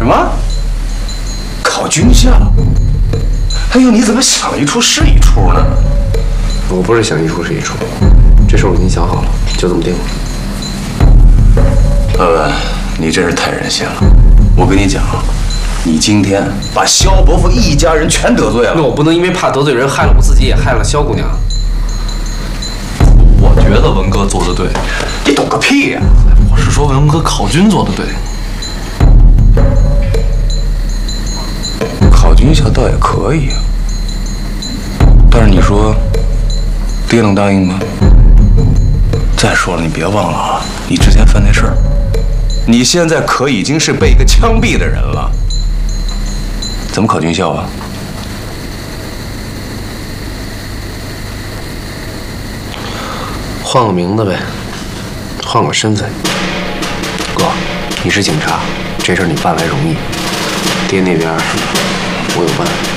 什么？考军校？哎呦，你怎么想一出是一出呢？ 我不是想一出是一出，这事我已经想好了，就这么定了。 文文，你真是太任性了！我跟你讲，你今天把萧伯父一家人全得罪了。 那我不能因为怕得罪人，害了我自己，也害了萧姑娘。 我觉得文哥做的对。 你懂个屁呀！ 我是说文哥考军做的对。 考军校倒也可以啊，但是你说，爹能答应吗？再说了，你别忘了啊，你之前犯那事儿，你现在可已经是被一个枪毙的人了，怎么考军校啊？ 换个名字呗，换个身份。哥，你是警察，这事儿你办来容易，爹那边我有办。